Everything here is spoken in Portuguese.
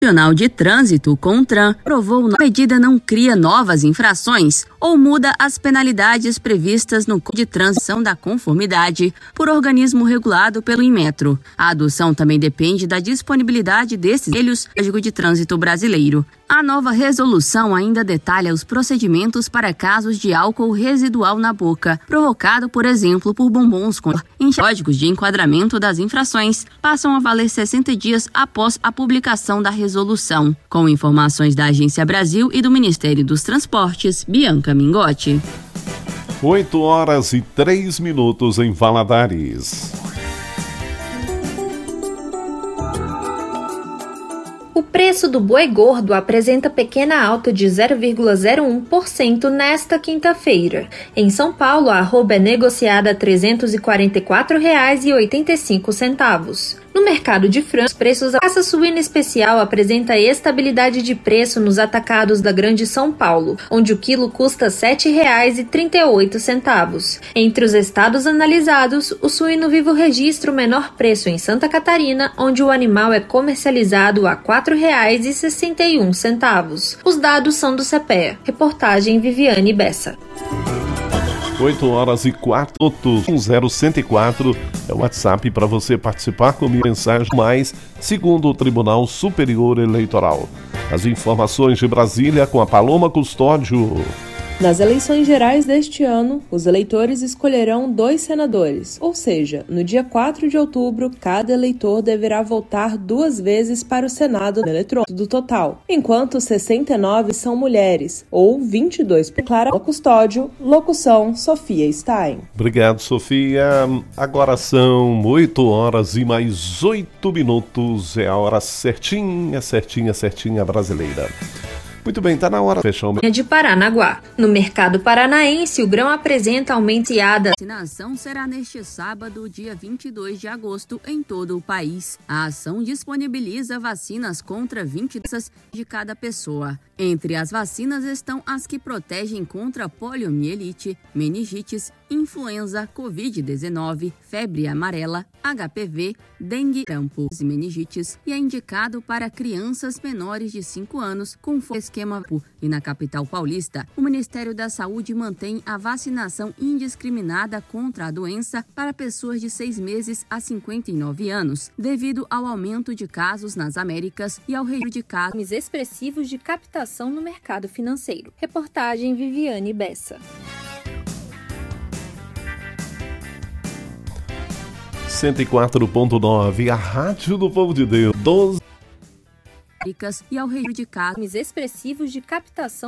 Tribunal de Trânsito, CONTRAN, aprovou que a medida não cria novas infrações ou muda as penalidades previstas no Código de Transição da Conformidade por organismo regulado pelo Inmetro. A adoção também depende da disponibilidade desses meios no Código de Trânsito brasileiro. A nova resolução ainda detalha os procedimentos para casos de álcool residual na boca, provocado, por exemplo, por bombons com códigos de enquadramento das infrações, passam a valer 60 dias após a publicação da resolução. Com informações da Agência Brasil e do Ministério dos Transportes, Bianca Mingotti. 8h03 em Valadares. O preço do boi gordo apresenta pequena alta de 0,01% nesta quinta-feira. Em São Paulo, a arroba é negociada a R$ 344,85. No mercado de frango, os preços da raça suína especial apresenta estabilidade de preço nos atacados da Grande São Paulo, onde o quilo custa R$ 7,38. Entre os estados analisados, o suíno vivo registra o menor preço em Santa Catarina, onde o animal é comercializado a R$ 4,61. Os dados são do CPEA. Reportagem Viviane Bessa. 8h04, 10104 é o WhatsApp para você participar com mensagem mais, segundo o Tribunal Superior Eleitoral. As informações de Brasília com a Paloma Custódio. Nas eleições gerais deste ano, os eleitores escolherão 2 senadores, ou seja, no dia 4 de outubro, cada eleitor deverá votar 2 vezes para o Senado eletrônico do total, enquanto 69 são mulheres, ou 22 por Clara Custódio, locução Sofia Stein. Obrigado, Sofia. Agora são 8h mais 8, é a hora certinha brasileira. Muito bem, tá na hora de fechar o de Paranaguá. No mercado paranaense, o grão apresenta aumento e a vacinação será neste sábado, dia 22 de agosto, em todo o país. A ação disponibiliza vacinas contra 20 doenças de cada pessoa. Entre as vacinas estão as que protegem contra poliomielite, meningites, influenza, Covid-19, febre amarela, HPV, dengue, sarampo e meningites, e é indicado para crianças menores de 5 anos com esquema PU. E na capital paulista, o Ministério da Saúde mantém a vacinação indiscriminada contra a doença para pessoas de 6 meses a 59 anos, devido ao aumento de casos nas Américas e ao registro de casos expressivos de captação no mercado financeiro. Reportagem Viviane Bessa. 104.9, a Rádio do Povo de Deus. 12 e ao registro de casos expressivos de captação